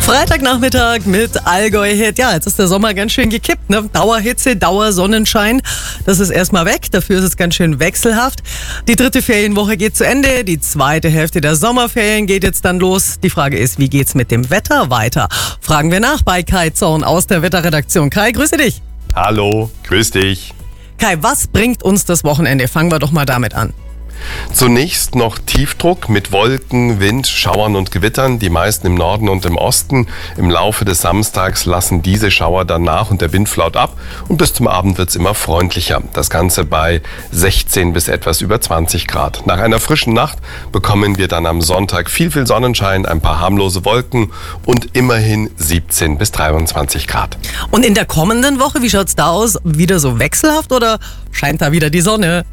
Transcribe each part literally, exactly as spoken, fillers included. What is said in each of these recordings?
Freitagnachmittag mit Allgäu-Hit. Ja, jetzt ist der Sommer ganz schön gekippt, ne? Dauerhitze, Dauersonnenschein. Das ist erstmal weg. Dafür ist es ganz schön wechselhaft. Die dritte Ferienwoche geht zu Ende. Die zweite Hälfte der Sommerferien geht jetzt dann los. Die Frage ist, wie geht's mit dem Wetter weiter? Fragen wir nach bei Kai Zorn aus der Wetterredaktion. Kai, grüße dich. Hallo, grüß dich. Kai, was bringt uns das Wochenende? Fangen wir doch mal damit an. Zunächst noch Tiefdruck mit Wolken, Wind, Schauern und Gewittern, die meisten im Norden und im Osten. Im Laufe des Samstags lassen diese Schauer dann nach und der Wind flaut ab und bis zum Abend wird es immer freundlicher. Das Ganze bei sechzehn bis etwas über zwanzig Grad. Nach einer frischen Nacht bekommen wir dann am Sonntag viel, viel Sonnenschein, ein paar harmlose Wolken und immerhin siebzehn bis dreiundzwanzig Grad. Und in der kommenden Woche, wie schaut's da aus? Wieder so wechselhaft oder scheint da wieder die Sonne?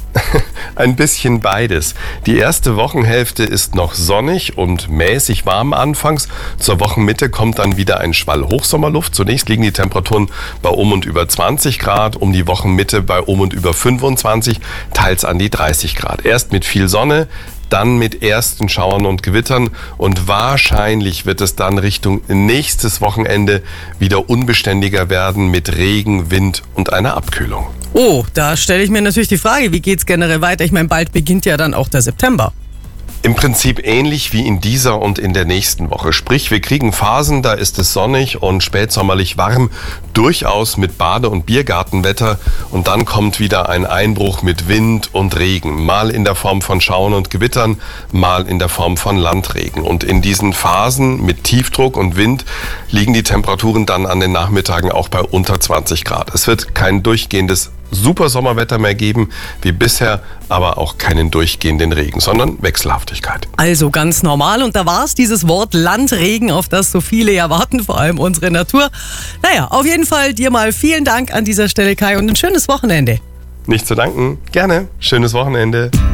Ein bisschen beides. Die erste Wochenhälfte ist noch sonnig und mäßig warm anfangs. Zur Wochenmitte kommt dann wieder ein Schwall Hochsommerluft. Zunächst liegen die Temperaturen bei um und über zwanzig Grad, um die Wochenmitte bei um und über fünfundzwanzig, teils an die dreißig Grad. Erst mit viel Sonne, dann mit ersten Schauern und Gewittern und wahrscheinlich wird es dann Richtung nächstes Wochenende wieder unbeständiger werden mit Regen, Wind und einer Abkühlung. Oh, da stelle ich mir natürlich die Frage, wie geht's generell weiter? Ich meine, bald beginnt ja dann auch der September. Im Prinzip ähnlich wie in dieser und in der nächsten Woche. Sprich, wir kriegen Phasen, da ist es sonnig und spätsommerlich warm, durchaus mit Bade- und Biergartenwetter. Und dann kommt wieder ein Einbruch mit Wind und Regen. Mal in der Form von Schauern und Gewittern, mal in der Form von Landregen. Und in diesen Phasen mit Tiefdruck und Wind liegen die Temperaturen dann an den Nachmittagen auch bei unter zwanzig Grad. Es wird kein durchgehendes super Sommerwetter mehr geben, wie bisher, aber auch keinen durchgehenden Regen, sondern Wechselhaftigkeit. Also ganz normal und da war es dieses Wort Landregen, auf das so viele ja warten, vor allem unsere Natur. Naja, auf jeden Fall dir mal vielen Dank an dieser Stelle, Kai, und ein schönes Wochenende. Nicht zu danken, gerne. Schönes Wochenende.